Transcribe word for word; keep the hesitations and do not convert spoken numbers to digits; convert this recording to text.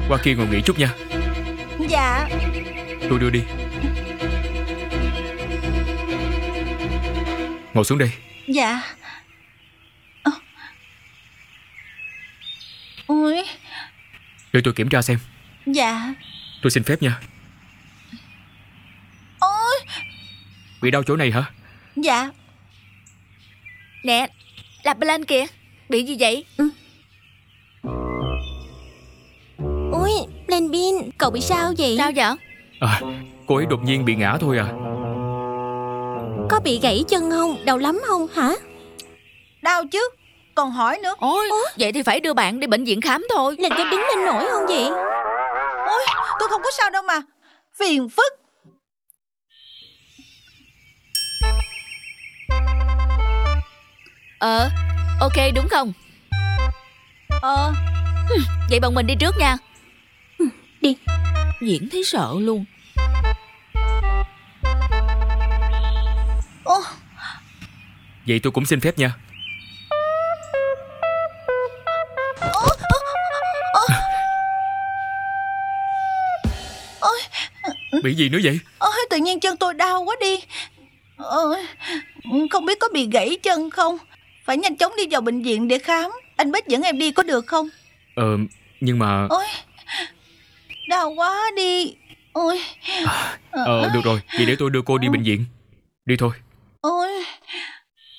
Qua kia ngồi nghỉ chút nha. Dạ. Tôi đưa đi. Ngồi xuống đây. Dạ. Ờ. Ôi. Để tôi kiểm tra xem. Dạ. Tôi xin phép nha. Ôi. Bị đau chỗ này hả? Dạ. Nè, Lạp Lan kìa. Bị gì vậy? Ừ. Ôi, Lan Bin, cậu bị sao vậy? Sao vậy? À, cô ấy đột nhiên bị ngã thôi à. Có bị gãy chân không? Đau lắm không hả? Đau chứ. Còn hỏi nữa. Ôi, Ủa? Vậy thì phải đưa bạn đi bệnh viện khám thôi. Làm cho đứng lên nổi không vậy? Ôi, tôi không có sao đâu mà. Phiền phức. Ờ, ok đúng không? Ờ. Vậy bọn mình đi trước nha. Đi. Diễn thấy sợ luôn. Ô. Vậy tôi cũng xin phép nha. Ô. Ô. Ôi. Bị gì nữa vậy? Ôi, tự nhiên chân tôi đau quá đi. Ôi, không biết có bị gãy chân không? Phải nhanh chóng đi vào bệnh viện để khám. Anh Bích dẫn em đi có được không? Ờ, nhưng mà... Ôi, đau quá đi. Ôi. À, ờ, được rồi, vậy để tôi đưa cô đi bệnh viện. Đi thôi. Ôi,